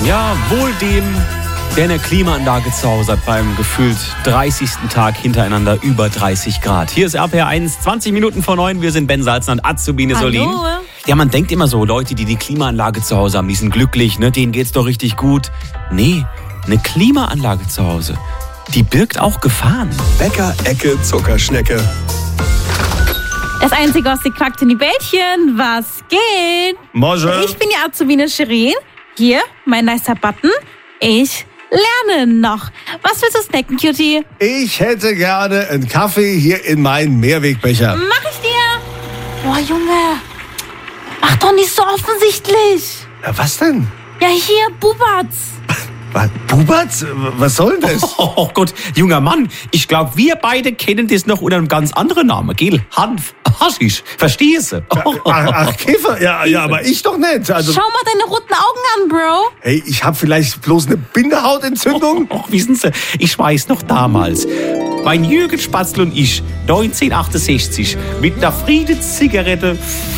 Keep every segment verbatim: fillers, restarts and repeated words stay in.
Ja, wohl dem, der eine Klimaanlage zu Hause hat beim gefühlt dreißigsten Tag hintereinander über dreißig Grad. Hier ist R P R eins, zwanzig Minuten vor neun. Wir sind Ben Salzner und Azubine Solin. Hallo. Ja, man denkt immer so, Leute, die die Klimaanlage zu Hause haben, die sind glücklich, ne? Denen geht's doch richtig gut. Nee, eine Klimaanlage zu Hause, die birgt auch Gefahren. Bäcker, Ecke, Zuckerschnecke. Das Einzige, was sie quackt, sind die Bällchen. Was geht? Morgen. Ich bin die Azubine Shirin. Hier, mein nicer Button. Ich lerne noch. Was willst du snacken, Cutie? Ich hätte gerne einen Kaffee hier in meinen Mehrwegbecher. Mach ich dir. Boah, Junge. Mach doch nicht so offensichtlich. Ja, was denn? Ja, hier, Bubatz. Was, Bubatz? Was soll denn das? Oh Gott, junger Mann, ich glaube, wir beide kennen das noch unter einem ganz anderen Namen, gell? Hanf, Haschisch, verstehst du? Ach, ach, Käfer? Ja, ja, aber ich doch nicht. Also, Schau mal deine roten Augen an, Bro. hey, ich habe vielleicht bloß eine Bindehautentzündung. Och, wissen Sie, ich weiß noch damals, mein Jürgen Spatzl und ich, neunzehnhundertachtundsechzig, mit einer Friedenszigarette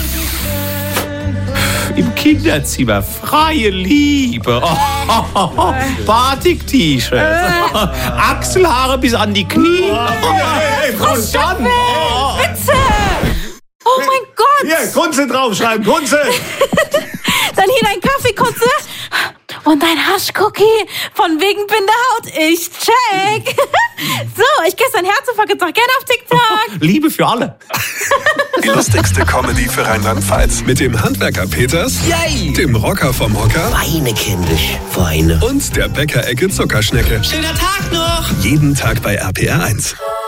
im Kinderzimmer, freie Liebe, oh, oh, oh, oh. Batik-T-Shirts, Achselhaare bis an die Knie. Hey, hey, und dann? Oh, Witze. Oh mein Gott. Hier, Kunze draufschreiben, Kunze. Dann hier dein Kaffeekutze. Und dein Haschcookie von wegen Bindehaut. Ich check. So, ich küsse dein Herz und vergiss doch gerne auf TikTok. Liebe für alle. Die lustigste Comedy für Rheinland-Pfalz. Mit dem Handwerker Peters, Yay! dem Rocker vom Hocker Weine, kindisch, Weine. und der Bäcker-Ecke Zuckerschnecke. Schöner Tag noch! Jeden Tag bei R P R eins.